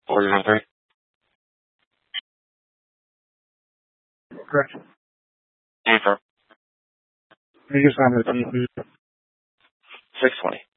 Order number 3. Correct. Confirm. Can you just have the please? 620.